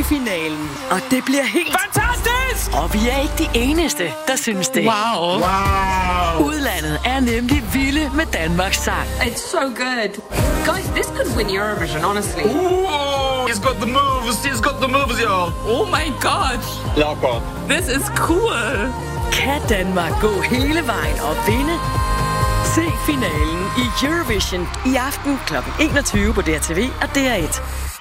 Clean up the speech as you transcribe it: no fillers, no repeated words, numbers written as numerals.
semifinalen, og det bliver helt fantastisk! Og vi er ikke de eneste, der synes det. Wow. Udlandet er nemlig vilde med Danmarks sang. It's so good. Guys, this could win Eurovision, honestly. Ooh, he's got the moves, y'all. Oh my god. Locker. This is cool. Kan Danmark gå hele vejen og vinde? Se finalen i Eurovision i aften kl. 21 på DRTV og DR1.